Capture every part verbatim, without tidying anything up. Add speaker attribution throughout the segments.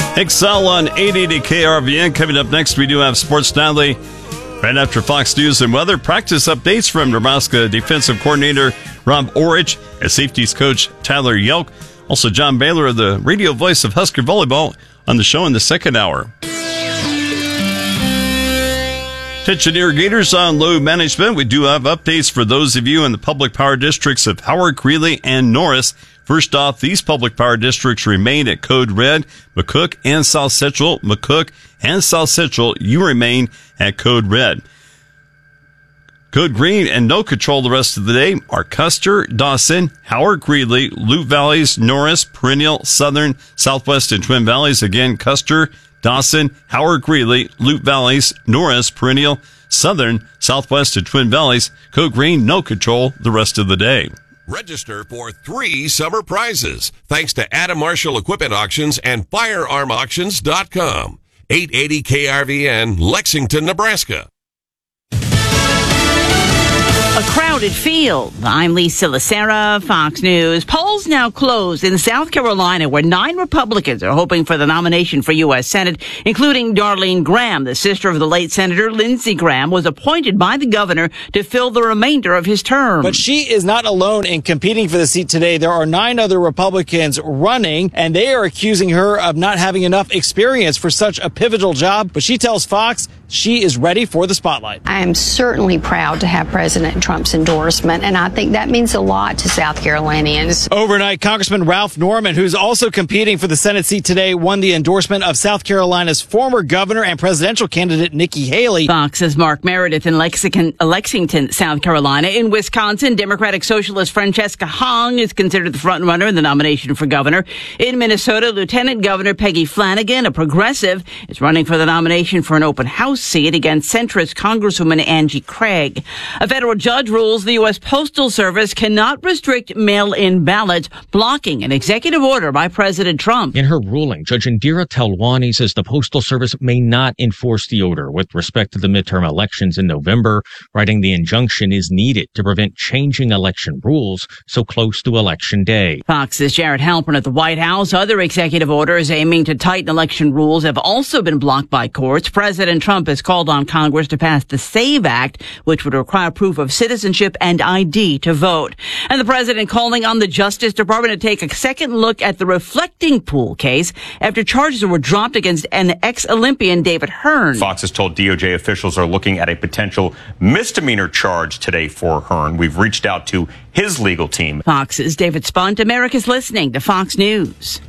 Speaker 1: Excel on eight eighty K R V N. Coming up next, we do have Sports Nightly. Right after Fox News and weather, practice updates from Nebraska defensive coordinator Rob Orich and safeties coach Tyler Yelk. Also, John Baylor, the radio voice of Husker Volleyball, on the show in the second hour. Attention irrigators on load management. We do have updates for those of you in the public power districts of Howard, Greeley, and Norris. First off, these public power districts remain at Code Red. McCook and South Central. McCook and South Central, you remain at Code Red. Code Green and no control the rest of the day are Custer, Dawson, Howard, Greeley, Loup Valleys, Norris, Perennial, Southern, Southwest, and Twin Valleys. Again, Custer, Dawson, Howard, Greeley, Loup Valleys, Norris, Perennial, Southern, Southwest, and Twin Valleys. Code Green, no control the rest of the day.
Speaker 2: Register for three summer prizes thanks to Adam Marshall Equipment Auctions and firearm auctions dot com. eight eighty K R V N, Lexington, Nebraska.
Speaker 3: A crowded field. I'm Lisa Lacera, Fox News. Polls now closed in South Carolina, where nine Republicans are hoping for the nomination for U S Senate, including Darlene Graham, the sister of the late Senator Lindsey Graham, was appointed by the governor to fill the remainder of his term.
Speaker 4: But she is not alone in competing for the seat today. There are nine other Republicans running, and they are accusing her of not having enough experience for such a pivotal job. But she tells Fox she is ready for the spotlight.
Speaker 5: I am certainly proud to have President Trump's endorsement, and I think that means a lot to South Carolinians.
Speaker 4: Overnight, Congressman Ralph Norman, who's also competing for the Senate seat today, won the endorsement of South Carolina's former governor and presidential candidate Nikki Haley.
Speaker 3: Fox's Mark Meredith in Lexington, Lexington, South Carolina. In Wisconsin, Democratic Socialist Francesca Hong is considered the front-runner in the nomination for governor. In Minnesota, Lieutenant Governor Peggy Flanagan, a progressive, is running for the nomination for an open house seat against centrist Congresswoman Angie Craig. A federal judge rules the U S Postal Service cannot restrict mail-in ballots, blocking an executive order by President Trump.
Speaker 6: In her ruling, Judge Indira Telwani says the Postal Service may not enforce the order with respect to the midterm elections in November, writing the injunction is needed to prevent changing election rules so close to Election Day.
Speaker 3: Fox's Jared Halpern at the White House. Other executive orders aiming to tighten election rules have also been blocked by courts. President Trump has called on Congress to pass the SAVE Act, which would require proof of citizenship and I D to vote. And the president calling on the Justice Department to take a second look at the reflecting pool case after charges were dropped against an ex-Olympian, David Hearn.
Speaker 7: Fox has told D O J officials are looking at a potential misdemeanor charge today for Hearn. We've reached out to his legal team.
Speaker 3: Fox's David Spunt. America's listening to Fox News.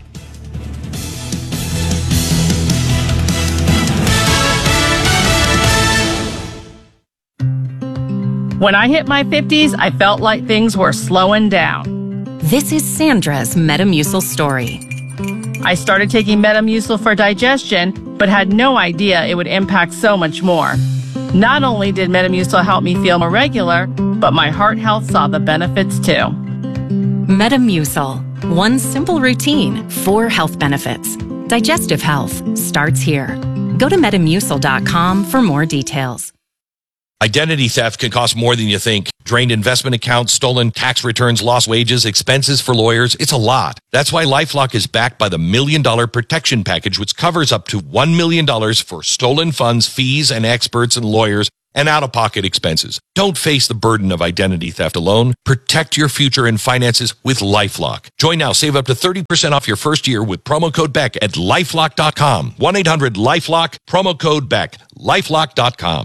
Speaker 8: When I hit my fifties, I felt like things were slowing down.
Speaker 9: This is Sandra's Metamucil story.
Speaker 8: I started taking Metamucil for digestion, but had no idea it would impact so much more. Not only did Metamucil help me feel more regular, but my heart health saw the benefits too.
Speaker 9: Metamucil. One simple routine, four health benefits. Digestive health starts here. Go to metamucil dot com for more details.
Speaker 2: Identity theft can cost more than you think. Drained investment accounts, stolen tax returns, lost wages, expenses for lawyers. It's a lot. That's why LifeLock is backed by the Million Dollar Protection Package, which covers up to one million dollars for stolen funds, fees, and experts and lawyers, and out-of-pocket expenses. Don't face the burden of identity theft alone. Protect your future and finances with LifeLock. Join now. Save up to thirty percent off your first year with promo code Beck at lifelock dot com. one eight hundred LifeLock, promo code Beck, lifelock dot com.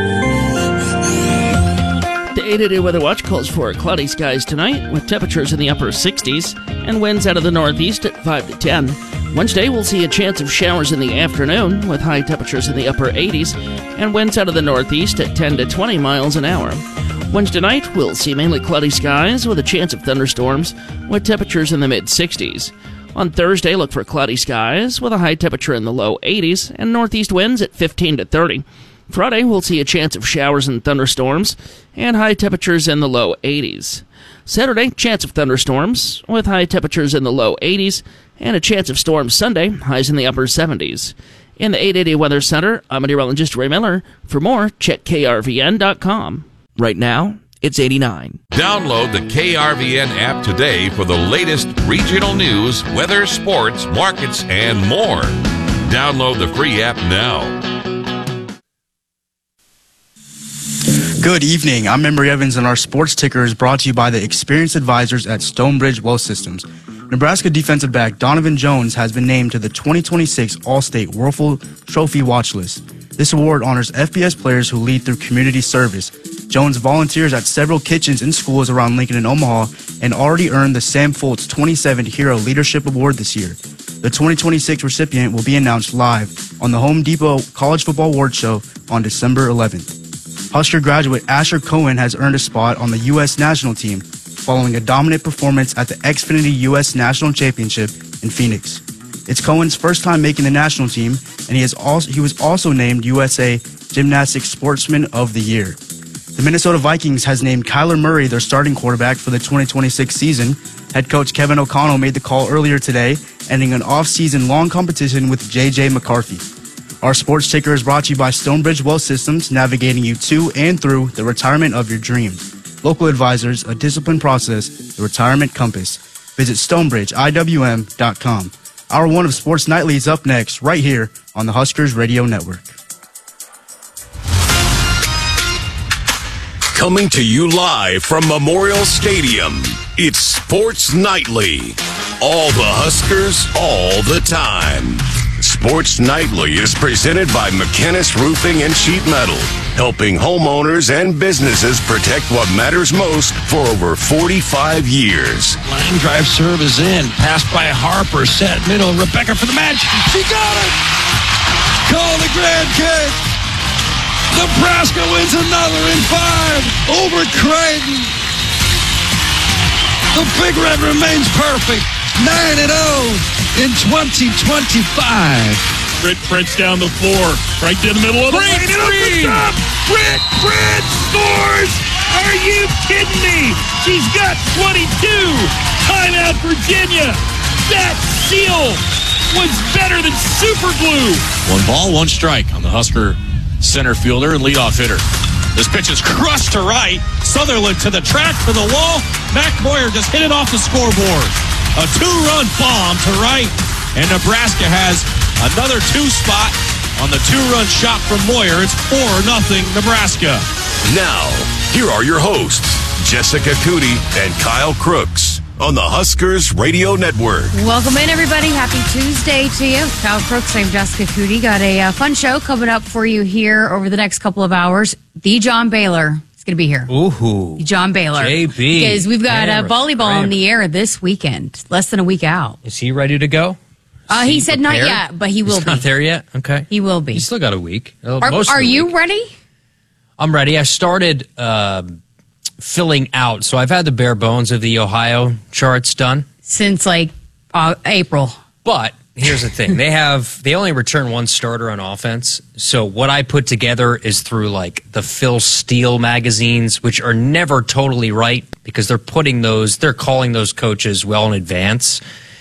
Speaker 10: The eight eighty Weather Watch calls for cloudy skies tonight with temperatures in the upper sixties and winds out of the northeast at five to ten. Wednesday, we'll see a chance of showers in the afternoon with high temperatures in the upper eighties and winds out of the northeast at ten to twenty miles an hour. Wednesday night, we'll see mainly cloudy skies with a chance of thunderstorms with temperatures in the mid-sixties. On Thursday, look for cloudy skies with a high temperature in the low eighties and northeast winds at fifteen to thirty. Friday, we'll see a chance of showers and thunderstorms and high temperatures in the low eighties. Saturday, chance of thunderstorms with high temperatures in the low eighties and a chance of storms Sunday, highs in the upper seventies. In the eight eighty Weather Center, I'm meteorologist Ray Miller. For more, check K R V N dot com. Right now, it's eighty-nine.
Speaker 2: Download the K R V N app today for the latest regional news, weather, sports, markets, and more.
Speaker 11: Download the free app now.
Speaker 12: Good evening. I'm Emory Evans, and our sports ticker is brought to you by the experienced advisors at Stonebridge Wealth Systems. Nebraska defensive back Donovan Jones has been named to the twenty twenty-six All-State Wuerffel Trophy watch list. This award honors F B S players who lead through community service. Jones volunteers at several kitchens and schools around Lincoln and Omaha and already earned the Sam Foltz twenty-seven Hero Leadership Award this year. The twenty twenty-six recipient will be announced live on the Home Depot College Football Award Show on December eleventh. Husker graduate Asher Cohen has earned a spot on the U S national team following a dominant performance at the Xfinity U S National Championship in Phoenix. It's Cohen's first time making the national team, and he, has also, he was also named U S A Gymnastics Sportsman of the Year. The Minnesota Vikings has named Kyler Murray their starting quarterback for the twenty twenty-six season. Head coach Kevin O'Connell made the call earlier today, ending an off-season long competition with J J McCarthy. Our sports ticker is brought to you by Stonebridge Wealth Systems, navigating you to and through the retirement of your dreams. Local advisors, a disciplined process, the retirement compass. Visit stonebridge I W M dot com. Hour one of Sports Nightly is up next, right here on the Huskers Radio Network.
Speaker 11: Coming to you live from Memorial Stadium, it's Sports Nightly. All the Huskers, all the time. Sports Nightly is presented by McKinnis Roofing and Sheet Metal, helping homeowners and businesses protect what matters most for over forty-five years.
Speaker 13: Line drive serve is in. Passed by Harper. Set middle. Rebecca for the match. She got it! Call the grand kick. Nebraska wins another in five over Creighton. The Big Red remains perfect. nine and oh in twenty twenty-five.
Speaker 14: Britt Prince down the floor, right in the middle of the lane. Britt Prince scores! Are you kidding me? She's got twenty-two. Timeout, Virginia. That seal was better than super glue.
Speaker 15: One ball, one strike on the Husker center fielder and leadoff hitter. This pitch is crushed to right. Sutherland to the track for the wall. Mac Moyer just hit it off the scoreboard. A two-run bomb to right, and Nebraska has another two spot on the two-run shot from Moyer. It's four nothing Nebraska.
Speaker 11: Now, here are your hosts, Jessica Cootie and Kyle Crooks, on the Huskers Radio Network.
Speaker 16: Welcome in, everybody. Happy Tuesday to you. Kyle Crooks, I'm Jessica Cootie. Got a uh, fun show coming up for you here over the next couple of hours. The John Baylor is going to be here.
Speaker 17: Ooh.
Speaker 16: John Baylor.
Speaker 17: J B.
Speaker 16: Because we've got uh,
Speaker 17: Camera,
Speaker 16: volleyball
Speaker 17: camera.
Speaker 16: in the air this weekend, less than a week out.
Speaker 17: Is he ready to go?
Speaker 16: Uh,
Speaker 17: Is
Speaker 16: he said not
Speaker 17: prepared?
Speaker 16: yet, but he will
Speaker 17: He's
Speaker 16: be.
Speaker 17: not there yet? Okay.
Speaker 16: He will be.
Speaker 17: He's still got a week. Uh,
Speaker 16: Are,
Speaker 17: most of
Speaker 16: are
Speaker 17: the
Speaker 16: you
Speaker 17: week.
Speaker 16: ready?
Speaker 17: I'm ready. I started uh, filling out. So I've had the bare bones of the Ohio charts done.
Speaker 16: Since like uh, April.
Speaker 17: But here's the thing. They have, they only return one starter on offense. So what I put together is through like the Phil Steele magazines, which are never totally right because they're putting those, they're calling those coaches well in advance.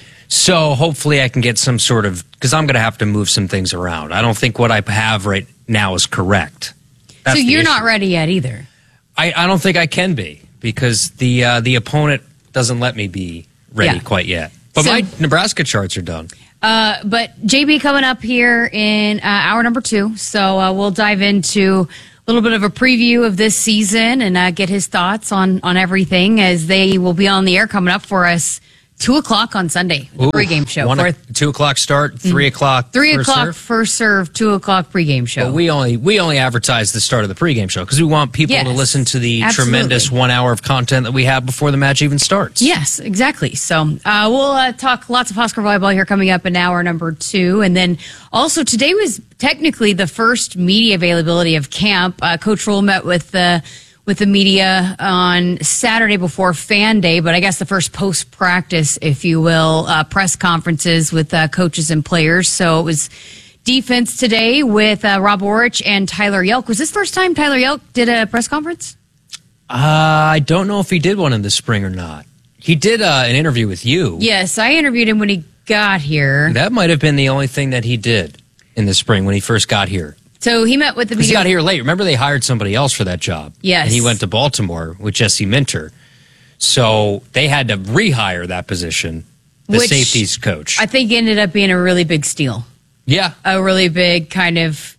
Speaker 17: So hopefully I can get some sort of, because I'm going to have to move some things around. I don't think what I have right now is correct. That's
Speaker 16: so
Speaker 17: the
Speaker 16: you're
Speaker 17: issue.
Speaker 16: not ready yet either.
Speaker 17: I, I don't think I can be because the uh, the opponent doesn't let me be ready
Speaker 16: Yeah.
Speaker 17: quite yet. But
Speaker 16: So-
Speaker 17: my Nebraska charts are done.
Speaker 16: Uh, but J B coming up here in uh, hour number two. So uh, we'll dive into a little bit of a preview of this season and uh, get his thoughts on, on everything as they will be on the air coming up for us two o'clock on Sunday. The
Speaker 17: Ooh,
Speaker 16: pregame show.
Speaker 17: One,
Speaker 16: For
Speaker 17: two o'clock start, three o'clock.
Speaker 16: three
Speaker 17: first
Speaker 16: o'clock
Speaker 17: serve.
Speaker 16: first serve, two o'clock pregame show.
Speaker 17: But we only we only advertise the start of the pregame show because we want people
Speaker 16: Yes,
Speaker 17: to listen to the
Speaker 16: absolutely.
Speaker 17: tremendous one hour of content that we have before the match even starts.
Speaker 16: Yes, exactly. So uh, we'll uh, talk lots of Husker volleyball here coming up in hour number two. And then also today was technically the first media availability of camp. Uh, Coach Rule met with the with the media on Saturday before Fan Day, but I guess the first post-practice, if you will, uh, press conferences with uh, coaches and players. So it was defense today with uh, Rob Orich and Tyler Yelk. Was this the first time Tyler Yelk did a press conference?
Speaker 17: Uh, I don't know if he did one in the spring or not. He did uh, an interview with you.
Speaker 16: Yes, I interviewed him when he got here.
Speaker 17: That might have been the only thing that he did in the spring when he first got here.
Speaker 16: So he met with the
Speaker 17: Because he
Speaker 16: media.
Speaker 17: got here late. Remember, they hired somebody else for that job.
Speaker 16: Yes.
Speaker 17: And he went to Baltimore with Jesse Minter. So they had to rehire that position, the
Speaker 16: Which
Speaker 17: safeties coach.
Speaker 16: I think ended up being a really big steal.
Speaker 17: Yeah.
Speaker 16: A really big kind of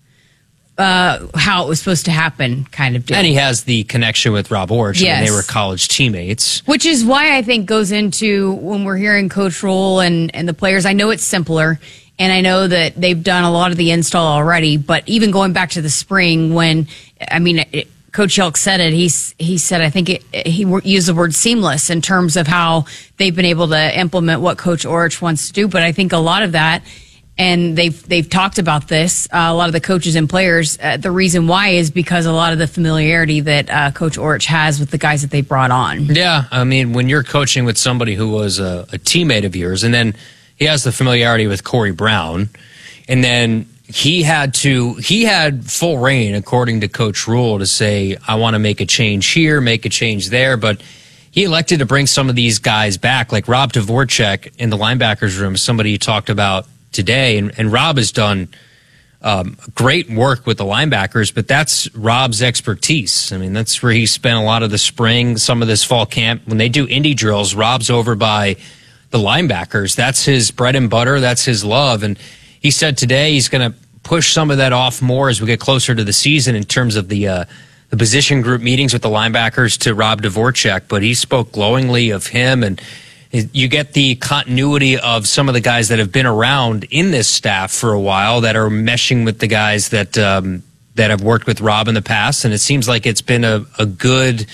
Speaker 16: uh, how it was supposed to happen kind of deal.
Speaker 17: And he has the connection with Rob Orich.
Speaker 16: Yes.
Speaker 17: I mean, they were college teammates.
Speaker 16: Which is why I think goes into when we're hearing Coach Rule and, and the players. I know it's simpler, and I know that they've done a lot of the install already, but even going back to the spring when, I mean, it, Coach Yelk said it. He's, he said, I think it, he used the word seamless in terms of how they've been able to implement what Coach Orich wants to do. But I think a lot of that, and they've they've talked about this, uh, a lot of the coaches and players, uh, the reason why is because a lot of the familiarity that uh, Coach Orich has with the guys that they brought on.
Speaker 17: Yeah, I mean, when you're coaching with somebody who was a, a teammate of yours, and then he has the familiarity with Corey Brown, and then he had to he had full reign, according to Coach Rule, to say, I want to make a change here, make a change there, but he elected to bring some of these guys back, like Rob Dvorak in the linebackers room, somebody he talked about today, and, and Rob has done um, great work with the linebackers, but that's Rob's expertise. I mean, that's where he spent a lot of the spring, some of this fall camp. When they do indie drills, Rob's over by the linebackers. That's his bread and butter. That's his love. And he said today he's going to push some of that off more as we get closer to the season in terms of the uh, the position group meetings with the linebackers to Rob Dvorak. But he spoke glowingly of him, and you get the continuity of some of the guys that have been around in this staff for a while that are meshing with the guys that um, that have worked with Rob in the past. And it seems like it's been a, a good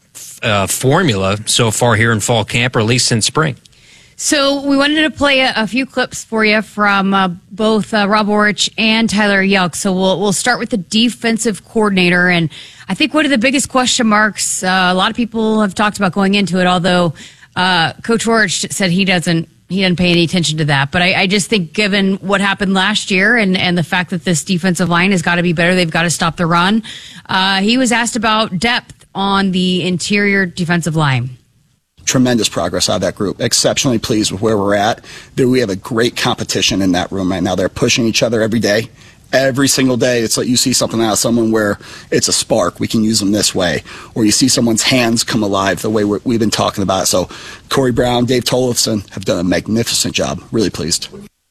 Speaker 17: uh, formula so far here in fall camp, or at least since spring.
Speaker 16: So we wanted to play a, a few clips for you from uh, both uh, Rob Orich and Tyler Yelk. So we'll we'll start with the defensive coordinator, and I think one of the biggest question marks uh, a lot of people have talked about going into it. Although uh, Coach Orich said he doesn't he doesn't pay any attention to that, but I, I just think given what happened last year and and the fact that this defensive line has got to be better, they've got to stop the run. Uh, he was asked about depth on the interior defensive line.
Speaker 18: Tremendous progress out of that group. Exceptionally pleased with where we're at. We have a great competition in that room right now. They're pushing each other every day. Every single day, it's like you see something out of someone where it's a spark. We can use them this way. Or you see someone's hands come alive the way we're, we've been talking about it. So Corey Brown, Dave Tollefson have done a magnificent job. Really pleased.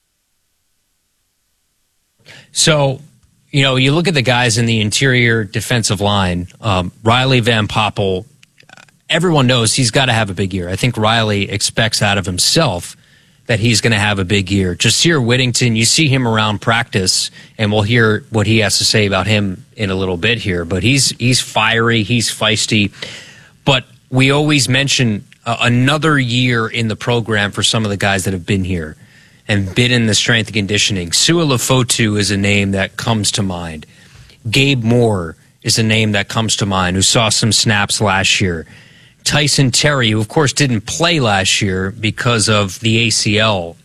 Speaker 17: So, you know, you look at the guys in the interior defensive line, um, Riley Van Poppel. Everyone knows he's got to have a big year. I think Riley expects out of himself that he's going to have a big year. Jasir Whittington, you see him around practice, and we'll hear what he has to say about him in a little bit here. But he's he's fiery, he's feisty. But we always mention uh, another year in the program for some of the guys that have been here and been in the strength and conditioning. Sua Lefotu is a name that comes to mind. Gabe Moore is a name that comes to mind, who saw some snaps last year. Tyson Terry, who of course didn't play last year because of the A C L.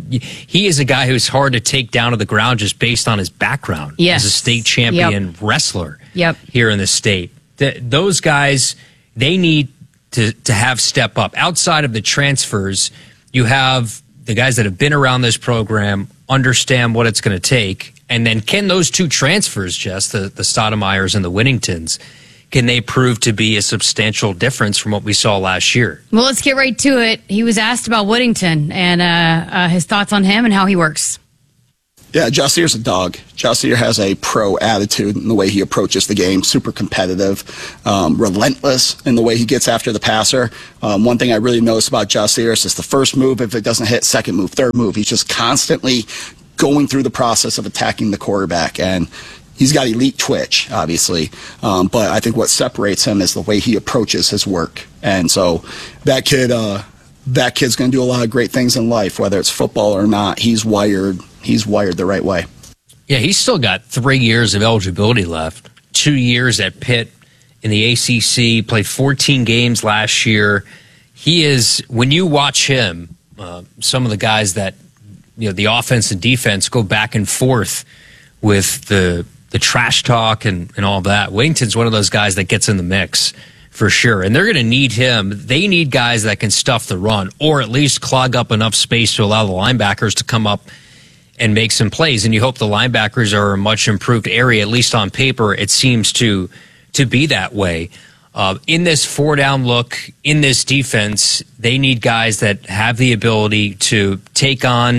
Speaker 17: He is a guy who's hard to take down to the ground just based on his background
Speaker 16: yes.
Speaker 17: as a state champion
Speaker 16: yep.
Speaker 17: wrestler
Speaker 16: yep.
Speaker 17: here in the state. Th- those guys, they need to, to have step up. Outside of the transfers, you have the guys that have been around this program, understand what it's going to take, and then can those two transfers, Jess, the, the Stoudemire's and the Whittingtons, can they prove to be a substantial difference from what we saw last year?
Speaker 16: Well, let's get right to it. He was asked about Whittington and uh, uh, his thoughts on him and how he works.
Speaker 18: Yeah, Jasir's a dog. Jasir has a pro attitude in the way he approaches the game, super competitive, um, relentless in the way he gets after the passer. Um, one thing I really noticed about Jasir is just the first move, if it doesn't hit, second move, third move. He's just constantly going through the process of attacking the quarterback, and he's got elite twitch, obviously, um, but I think what separates him is the way he approaches his work. And so that kid, uh, that kid's going to do a lot of great things in life, whether it's football or not. He's wired. He's wired the right way.
Speaker 17: Yeah, he's still got three years of eligibility left. Two years at Pitt in the A C C. Played fourteen games last year. He is, when you watch him, uh, some of the guys that, you know, the offense and defense go back and forth with the the trash talk and, and all that. Whittington's one of those guys that gets in the mix for sure. And they're going to need him. They need guys that can stuff the run or at least clog up enough space to allow the linebackers to come up and make some plays. And you hope the linebackers are a much improved area, at least on paper. It seems to to be that way. Uh, in this four-down look, in this defense, they need guys that have the ability to take on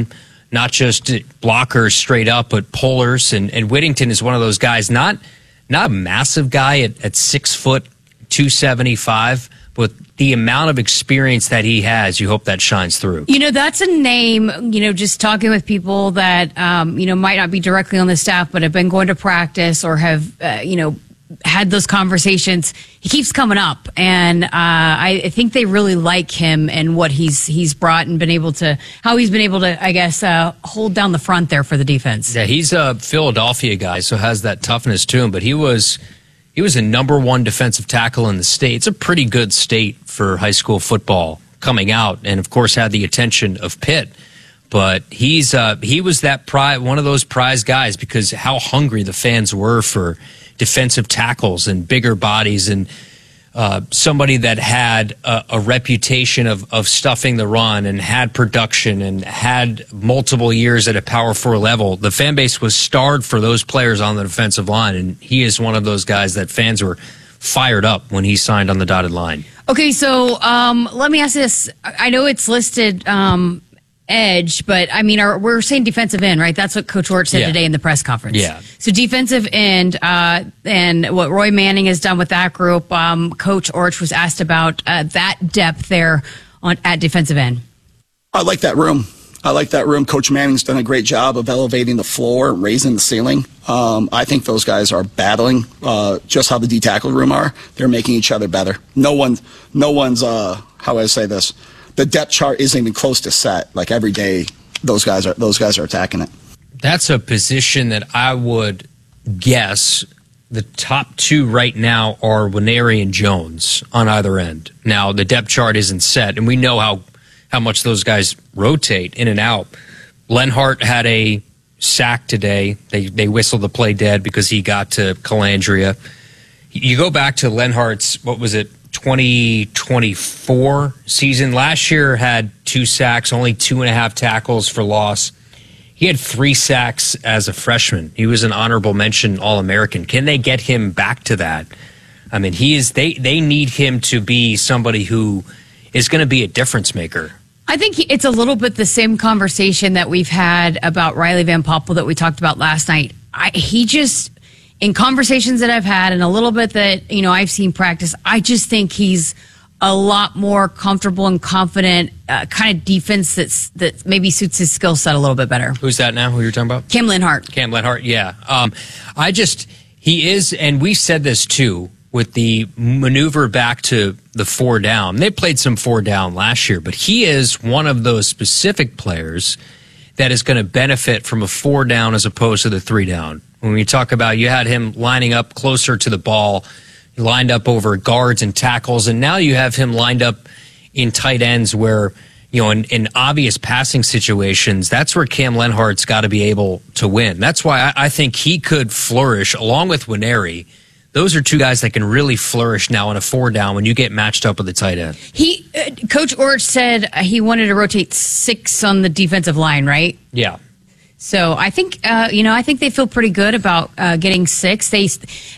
Speaker 17: not just blockers straight up, but pullers. And, and Whittington is one of those guys, not not a massive guy at, at six foot, two seventy-five, but the amount of experience that he has, you hope that shines through.
Speaker 16: You know, that's a name, you know, just talking with people that, um, you know, might not be directly on the staff, but have been going to practice or have, uh, you know, had those conversations. He keeps coming up, and uh, I, I think they really like him and what he's he's brought and been able to, how he's been able to, I guess, uh, hold down the front there for the defense.
Speaker 17: Yeah, he's a Philadelphia guy, so has that toughness to him, but he was he was a number one defensive tackle in the state. It's a pretty good state for high school football coming out, and of course had the attention of Pitt. But he's uh, he was that prize, one of those prize guys, because how hungry the fans were for defensive tackles and bigger bodies, and uh, somebody that had a, a reputation of, of stuffing the run and had production and had multiple years at a Power Four level. The fan base was starved for those players on the defensive line, and he is one of those guys that fans were fired up when he signed on the dotted line.
Speaker 16: Okay, so um, let me ask this. I know it's listed um, edge, but I mean, are, we're saying defensive end, right? That's what Coach Orch said
Speaker 17: Yeah.
Speaker 16: today in the press conference.
Speaker 17: Yeah.
Speaker 16: So defensive end, uh, and what Roy Manning has done with that group. Um, Coach Orch was asked about uh, that depth there on at defensive end.
Speaker 18: I like that room. I like that room. Coach Manning's done a great job of elevating the floor, raising the ceiling. Um, I think those guys are battling uh, just how the D tackle room are. They're making each other better. No one, no one's. Uh, how do I say this? The depth chart isn't even close to set. Like every day, those guys are those guys are attacking it.
Speaker 17: That's a position that I would guess the top two right now are Nwaneri and Jones on either end. Now, the depth chart isn't set, and we know how, how much those guys rotate in and out. Lenhart had a sack today. They they whistled the play dead because he got to Calandria. You go back to Lenhart's, what was it, twenty twenty-four season. Last year had two sacks, only two and a half tackles for loss. He had three sacks as a freshman. He was an honorable mention All-American. Can they get him back to that? I mean, he is. They they need him to be somebody who is going to be a difference maker.
Speaker 16: I think it's a little bit the same conversation that we've had about Riley Van Poppel that we talked about last night. I, he just, in conversations that I've had and a little bit that, you know, I've seen practice, I just think he's a lot more comfortable and confident, uh, kind of defense that's that maybe suits his skill set a little bit better.
Speaker 17: Who's that now? Who you're talking about?
Speaker 16: Cam Lenhart.
Speaker 17: Cam Lenhart, yeah. Um, I just, he is, and we said this too, with the maneuver back to the four down. They played some four down last year, but he is one of those specific players that is going to benefit from a four down as opposed to the three down. When we talk about, you had him lining up closer to the ball, lined up over guards and tackles, and now you have him lined up in tight ends where, you know, in, in obvious passing situations, that's where Cam Lenhart's got to be able to win. That's why I, I think he could flourish along with Nwaneri. Those are two guys that can really flourish now in a four down when you get matched up with a tight end.
Speaker 16: He, uh, Coach Orch said he wanted to rotate six on the defensive line, right?
Speaker 17: Yeah.
Speaker 16: So I think, uh, you know, I think they feel pretty good about uh, getting six. They,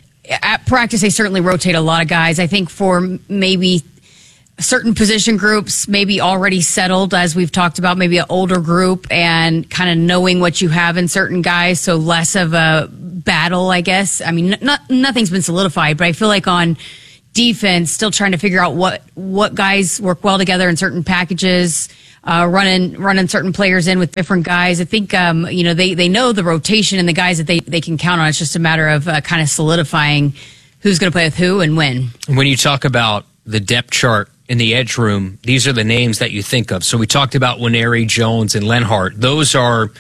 Speaker 16: at practice, they certainly rotate a lot of guys. I think for maybe certain position groups, maybe already settled, as we've talked about, maybe an older group and kind of knowing what you have in certain guys. So less of a battle, I guess. I mean, not, nothing's been solidified, but I feel like on defense, still trying to figure out what, what guys work well together in certain packages, uh, running, running certain players in with different guys. I think, um, you know, they, they know the rotation and the guys that they, they can count on. It's just a matter of uh, kind of solidifying who's going to play with who and when.
Speaker 17: When you talk about the depth chart in the edge room, these are the names that you think of. So we talked about Nwaneri, Jones, and Lenhart. Those are,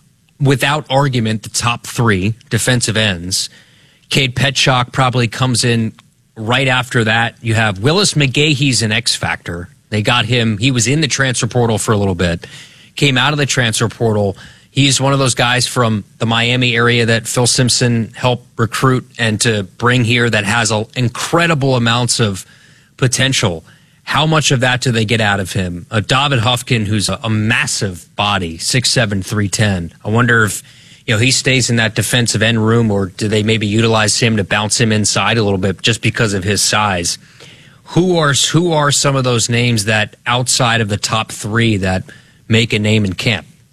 Speaker 17: without argument, the top three defensive ends. Cade Petchock probably comes in right after that. You have Willis McGahee's an X factor. They got him. He was in the transfer portal for a little bit, came out of the transfer portal. He's one of those guys from the Miami area that Phil Simpson helped recruit and to bring here that has a, incredible amounts of potential. How much of that do they get out of him? Uh, David Hufkin, who's a, a massive body, six seven, three ten. I wonder if, you know, he stays in that defensive end room, or do they maybe utilize him to bounce him inside a little bit just because of his size? Who are who are some of those names that outside of the top three that make a name in camp?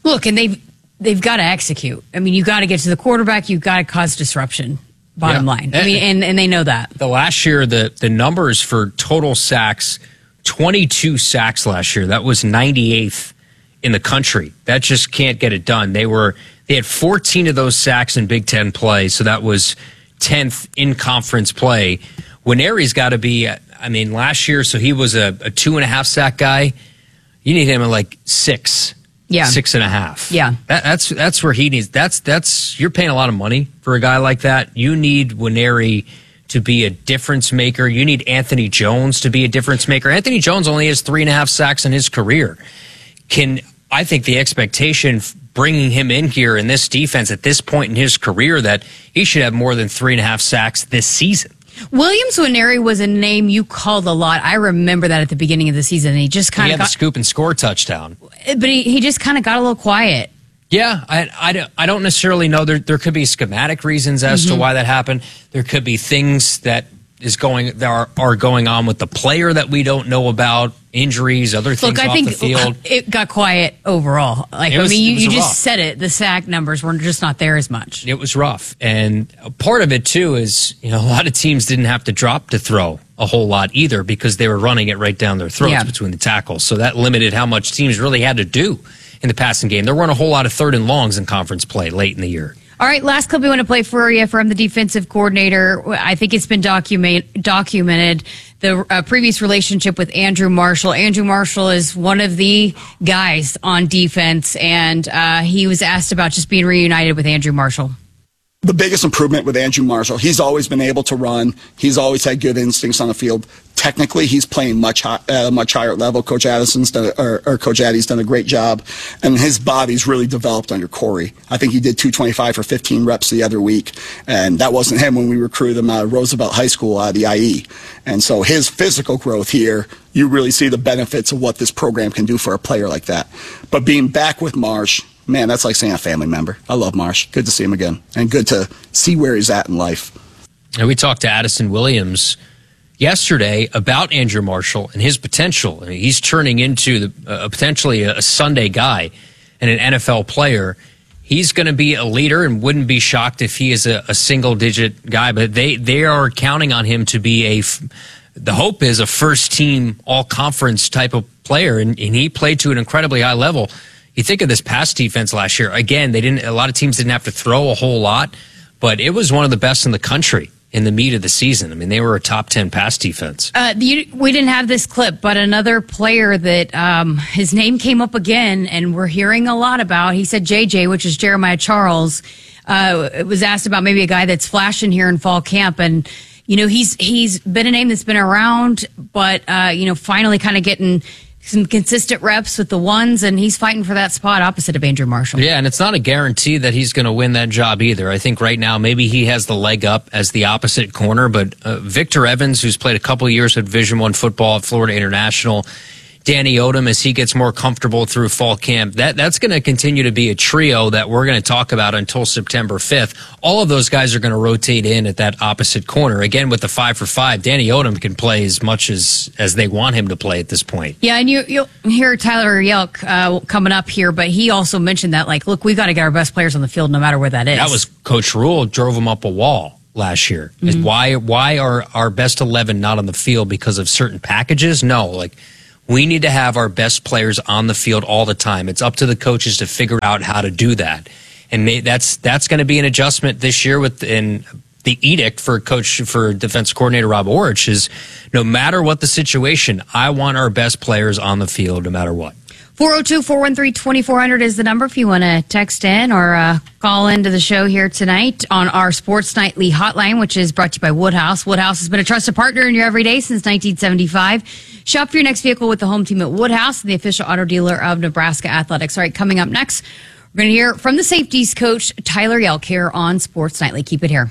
Speaker 16: Look, and they've they've got to execute. I mean, you got to get to the quarterback. You got to cause disruption. Bottom
Speaker 17: Yeah.
Speaker 16: line. I mean, and, and they know that.
Speaker 17: The last year, the the numbers for total sacks, twenty-two sacks last year. That was ninety-eighth in the country. That just can't get it done. They were they had fourteen of those sacks in Big Ten play, so that was tenth in conference play. Nwaneri's got to be. I mean, last year, so he was a, a two and a half sack guy. You need him at like six.
Speaker 16: Yeah.
Speaker 17: Six and a half.
Speaker 16: Yeah.
Speaker 17: That, that's that's where he needs. That's that's you're paying a lot of money for a guy like that. You need Nwaneri to be a difference maker. You need Anthony Jones to be a difference maker. Anthony Jones only has three and a half sacks in his career. Can I think the expectation bringing him in here in this defense at this point in his career that he should have more than three and a half sacks this season.
Speaker 16: Williams Nwaneri was a name you called a lot. I remember that at the beginning of the season. And he just kind
Speaker 17: He
Speaker 16: of
Speaker 17: had
Speaker 16: got,
Speaker 17: the scoop and score touchdown.
Speaker 16: but he, he just kind of got a little quiet.
Speaker 17: Yeah, I, I, don't- I don't necessarily know. There there could be schematic reasons as
Speaker 16: Mhm.
Speaker 17: to why that happened. There could be things that is going that are, are going on with the player that we don't know about, injuries, other things
Speaker 16: Look, I
Speaker 17: off
Speaker 16: think
Speaker 17: the field.
Speaker 16: it got quiet overall. Like
Speaker 17: It was-
Speaker 16: I mean, you,
Speaker 17: it was
Speaker 16: you
Speaker 17: rough.
Speaker 16: just said it. The sack numbers were just not there as much.
Speaker 17: It was rough. And a part of it, too, is, you know, a lot of teams didn't have to drop to throw a whole lot either because they were running it right down their throats
Speaker 16: Yeah.
Speaker 17: between the tackles. So that limited how much teams really had to do in the passing game. There weren't a whole lot of third and longs in conference play late in the year.
Speaker 16: All right, last clip we want to play for you from the defensive coordinator. I think it's been document, documented the uh, previous relationship with Andrew Marshall. Andrew Marshall is one of the guys on defense, and uh, he was asked about just being reunited with Andrew Marshall.
Speaker 18: The biggest improvement with Andrew Marshall, he's always been able to run. He's always had good instincts on the field. Technically, he's playing much high, at a much higher level. Coach Addison's done, or, or Coach Addy's done a great job, and his body's really developed under Corey. I think he did two twenty-five for fifteen reps the other week, and that wasn't him when we recruited him out of Roosevelt High School out of the I E. And so his physical growth here, you really see the benefits of what this program can do for a player like that. But being back with Marsh, man, that's like saying a family member. I love Marsh. Good to see him again, and good to see where he's at in life.
Speaker 17: And we talked to Addison Williams yesterday about Andrew Marshall and his potential. I mean, he's turning into the, uh, potentially a, a Sunday guy and an N F L player. He's going to be a leader and wouldn't be shocked if he is a, a single-digit guy. But they, they are counting on him to be a f- – the hope is a first-team, all-conference type of player, and, and he played to an incredibly high level. You think of this pass defense last year. Again, they didn't. A lot of teams didn't have to throw a whole lot, but it was one of the best in the country in the meat of the season. I mean, they were a top ten pass defense.
Speaker 16: Uh, you, we didn't have this clip, but another player that um, his name came up again, and we're hearing a lot about. He said J J, which is Jeremiah Charles. Uh, was asked about maybe a guy that's flashing here in fall camp, and you know he's he's been a name that's been around, but uh, you know finally kind of getting some consistent reps with the ones, and he's fighting for that spot opposite of Andrew Marshall.
Speaker 17: Yeah, and it's not a guarantee that he's going to win that job either. I think right now maybe he has the leg up as the opposite corner, but uh, Victor Evans, who's played a couple of years at Division One football at Florida International, Danny Odom, as he gets more comfortable through fall camp, that that's going to continue to be a trio that we're going to talk about until September fifth. All of those guys are going to rotate in at that opposite corner. Again, with the five for five, Danny Odom can play as much as, as they want him to play at this point.
Speaker 16: Yeah, and you, you'll hear Tyler Yelk uh, coming up here, but he also mentioned that, like, look, we've got to get our best players on the field no matter where that is.
Speaker 17: That was Coach Rule drove him up a wall last year.
Speaker 16: Mm-hmm.
Speaker 17: Why why are our best eleven not on the field because of certain packages? No, like we need to have our best players on the field all the time. It's up to the coaches to figure out how to do that. And may, that's that's going to be an adjustment this year with in the edict for coach for defense coordinator Rob Orich is no matter what the situation, I want our best players on the field no matter what.
Speaker 16: four oh two, four one three, two four zero zero is the number if you want to text in or uh, call into the show here tonight on our Sports Nightly hotline, which is brought to you by Woodhouse. Woodhouse has been a trusted partner in your everyday since nineteen seventy-five. Shop for your next vehicle with the home team at Woodhouse, the official auto dealer of Nebraska Athletics. All right, coming up next, we're going to hear from the safeties coach, Tyler Yelk, here on Sports Nightly. Keep it here.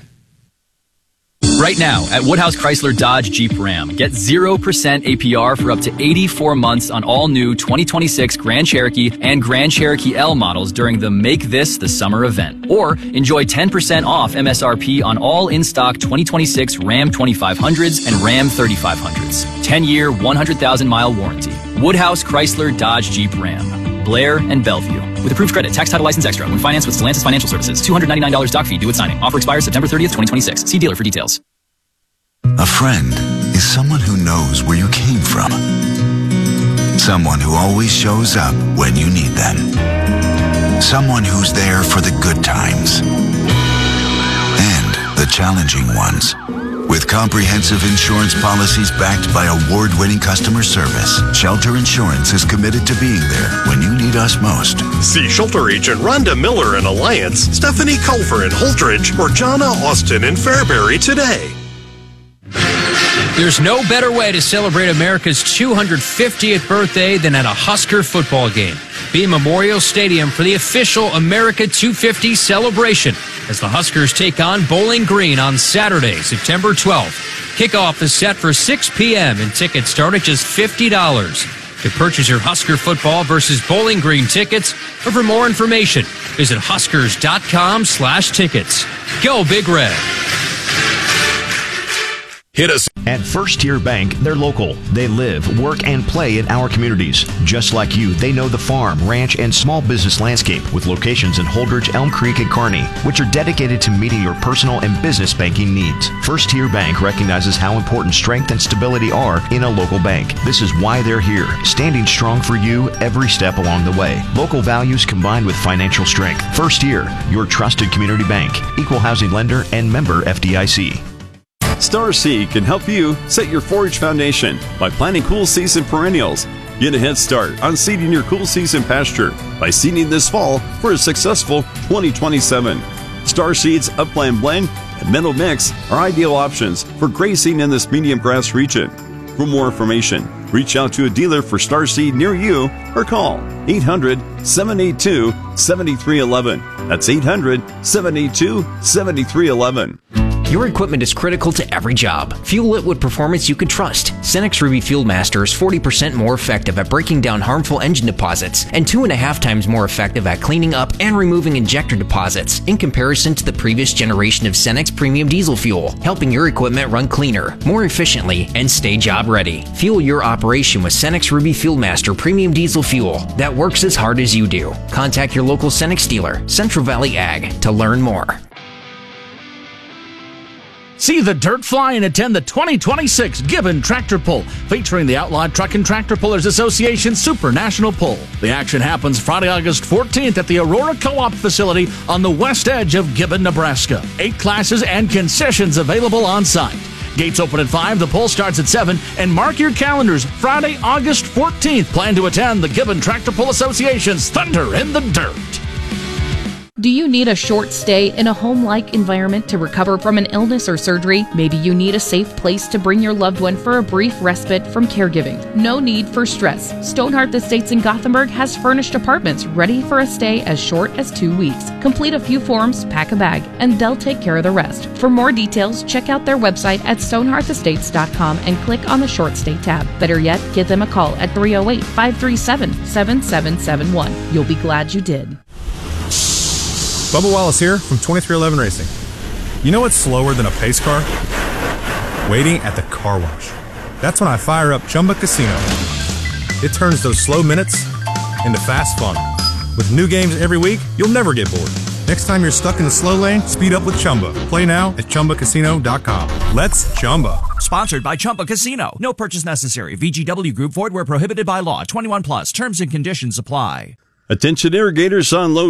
Speaker 19: Right now at Woodhouse Chrysler Dodge Jeep Ram, get zero percent A P R for up to eighty-four months on all new twenty twenty-six Grand Cherokee and Grand Cherokee L models during the Make This the Summer event. Or enjoy ten percent off M S R P on all in-stock twenty twenty-six Ram twenty-five hundreds and Ram thirty-five hundreds. ten-year, one hundred thousand mile warranty. Woodhouse Chrysler Dodge Jeep Ram. Blair, and Bellevue. With approved credit, tax title license extra when financed with Stellantis Financial Services. two hundred ninety-nine dollars doc fee due at signing. Offer expires September thirtieth, twenty twenty-six. See dealer for details.
Speaker 20: A friend is someone who knows where you came from. Someone who always shows up when you need them. Someone who's there for the good times and the challenging ones. With comprehensive insurance policies backed by award-winning customer service, Shelter Insurance is committed to being there when you need us most.
Speaker 21: See Shelter Agent Rhonda Miller in Alliance, Stephanie Culver in Holdridge, or Jonna Austin in Fairbury today.
Speaker 17: There's no better way to celebrate America's two hundred fiftieth birthday than at a Husker football game. Be at Memorial Stadium for the official America two fifty celebration as the Huskers take on Bowling Green on Saturday, September twelfth. Kickoff is set for six p.m. and tickets start at just fifty dollars. To purchase your Husker football versus Bowling Green tickets, or for more information, visit huskers.com slash tickets. Go Big Red.
Speaker 11: Hit us.
Speaker 22: At First Tier Bank, they're local. They live, work, and play in our communities. Just like you, they know the farm, ranch, and small business landscape with locations in Holdridge, Elm Creek, and Kearney, which are dedicated to meeting your personal and business banking needs. First Tier Bank recognizes how important strength and stability are in a local bank. This is why they're here, standing strong for you every step along the way. Local values combined with financial strength. First Tier, your trusted community bank, equal housing lender, and member F D I C.
Speaker 1: Star Seed can help you set your forage foundation by planting cool season perennials. Get a head start on seeding your cool season pasture by seeding this fall for a successful twenty twenty-seven. Star Seed's Upland Blend and Meadow Mix are ideal options for grazing in this medium grass region. For more information, reach out to a dealer for Star Seed near you or call eight hundred, seven eight two, seven three one one. That's eight hundred, seven eight two, seven three one one.
Speaker 23: Your equipment is critical to every job. Fuel it with performance you can trust. Cenex Ruby Fuel Master is forty percent more effective at breaking down harmful engine deposits and two and a half times more effective at cleaning up and removing injector deposits in comparison to the previous generation of Cenex Premium Diesel Fuel, helping your equipment run cleaner, more efficiently, and stay job ready. Fuel your operation with Cenex Ruby Fuel Master Premium Diesel Fuel that works as hard as you do. Contact your local Cenex dealer, Central Valley Ag, to learn more.
Speaker 24: See the dirt fly and attend the twenty twenty-six Gibbon Tractor Pull, featuring the Outlawed Truck and Tractor Pullers Association Super National Pull. The action happens Friday, August fourteenth at the Aurora Co-op facility on the west edge of Gibbon, Nebraska. Eight classes and concessions available on site. Gates open at five, the pull starts at seven, and mark your calendars. Friday, August fourteenth. Plan to attend the Gibbon Tractor Pull Association's Thunder in the Dirt.
Speaker 25: Do you need a short stay in a home-like environment to recover from an illness or surgery? Maybe you need a safe place to bring your loved one for a brief respite from caregiving. No need for stress. Stonehearth Estates in Gothenburg has furnished apartments ready for a stay as short as two weeks. Complete a few forms, pack a bag, and they'll take care of the rest. For more details, check out their website at stonehearth estates dot com and click on the short stay tab. Better yet, give them a call at three oh eight, five three seven, seven seven seven one. You'll be glad you did.
Speaker 26: Bubba Wallace here from twenty-three eleven Racing. You know what's slower than a pace car? Waiting at the car wash. That's when I fire up Chumba Casino. It turns those slow minutes into fast fun. With new games every week, you'll never get bored. Next time you're stuck in the slow lane, speed up with Chumba. Play now at chumba casino dot com. Let's Chumba.
Speaker 27: Sponsored by Chumba Casino. No purchase necessary. V G W Group. Void where prohibited by law. twenty-one plus. Terms and conditions apply.
Speaker 1: Attention irrigators on low